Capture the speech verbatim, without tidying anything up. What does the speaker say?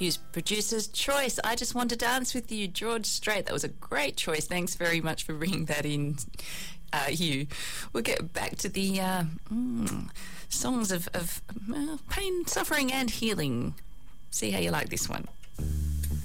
Hugh's producer's choice. I Just Want to Dance with You, George Strait. That was a great choice. Thanks very much for bringing that in, uh, Hugh. We'll get back to the uh, mm, songs of, of uh, pain, suffering and healing. See how you like this one.